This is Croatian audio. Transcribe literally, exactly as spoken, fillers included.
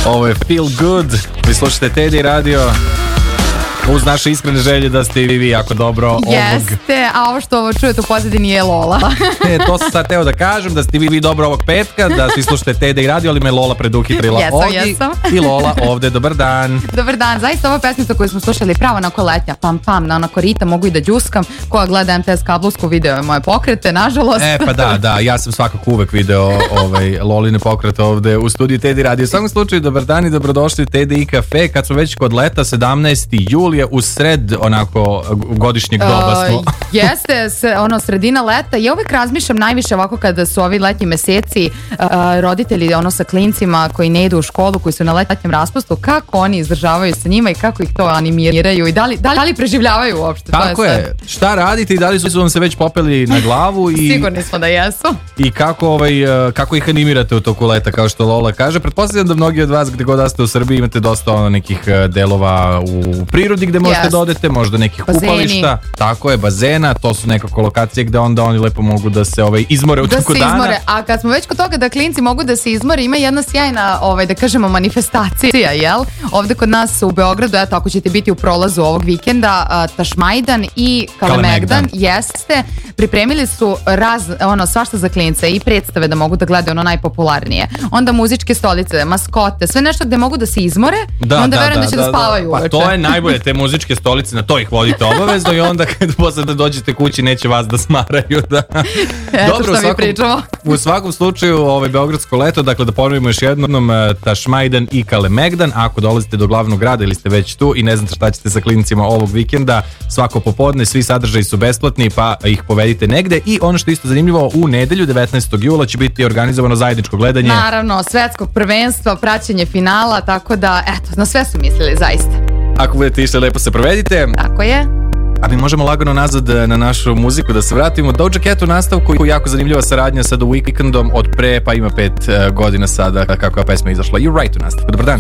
Ovo je Feel Good. Vi slušate Teddy Radio. Uz naše iskrene želje da ste i vi jako dobro ovog... Jeste, a ovo što ovo čujete u pozadini je Lola. E, to sam sad teo da kažem, da ste vi, vi dobro ovog petka, da svi slušate Teddy Radio, ali me Lola preduhitrila jesam, ovdje. Jesam. I Lola ovde, dobar dan. Dobar dan, zaista ova pesmica koju smo slušali pravo onako letnja, pam pam, na onako rita, mogu i da džuskam. Koja gleda em te es kablovsku video je moje pokrete, nažalost. E, pa da, da, ja sam svakako uvek video ovaj, Loline pokrete ovde u studiju Teddy Radio. U svakom slučaju, dobar dan i dobrodošli u Teddy i kafe. Kad smo već kod leta, sedamnaesti jul je u sred onako godišnjeg doba smo. Uh, jeste, se, ono sredina leta. Ja uvijek razmišljam najviše ovako kada su ovi letnji meseci, uh, roditelji ono sa klincima koji ne idu u školu, koji su na letnjem raspustu, kako oni izdržavaju sa njima i kako ih to animiraju i da li, da li, da li preživljavaju uopšte. Tako to je, je, šta radite i da li su vam se već popeli na glavu i... Sigurni smo da jesu. I kako, ovaj, kako ih animirate u toku leta, kao što Lola kaže. Pretpostavljam da mnogi od vas gde god da ste u Srbiji imate dosta ono, nekih delova u prirodi gde možete yes. da odete, možda nekih bazeni. Kupališta, tako je, bazena, to su nekako lokacije gde onda oni lepo mogu da se ovaj, izmore u da toku se dana. Izmore. A kad smo već kod toga da klinci mogu da se izmore, ima jedna sjajna, ovaj, da kažemo, manifestacija, jel? Ovde kod nas u Beogradu, eto, ako ćete biti u prolazu ovog vikenda, Tašmajdan i Kalemegdan, jeste, pripremili su raz, ono, svašta za klince i predstave da mogu da gledaju ono najpopularnije. Onda muzičke stolice, maskote, sve nešto gde mogu da se izmore, da, onda da, verujem da, da će da, da spavaju da, uveče. Pa to je najbolje, te muzičke stolice, na to ih vodite obavezno i onda kad posle da dođete kući neće vas da smaraju. Da. Eto dobro, što mi pričamo. U svakom slučaju ovaj beogradsko leto, dakle da ponovimo još jednom, Tašmajdan i Kalemegdan. Ako dolazite do glavnog grada ili ste već tu i ne znate šta ćete sa klincima ovog vikenda, svako popodne, svi sadržaji su besplatni pa ih povedite negde. I ono što je isto zanimljivo, u nedelju devetnaestog jula će biti organizovano zajedničko gledanje. Naravno, svetskog prvenstva, praćenje finala, tako da, eto, na sve su mislili zaista. Ako budete išli, lepo se provedite. Tako je. A mi možemo lagano nazad na našu muziku da se vratimo. Doja Cat u nastavku, jako zanimljiva saradnja sa The Weekndom od pre, pa ima pet uh, godina sada kako je pesma izašla. You're Right u nastavku. Dobar dan.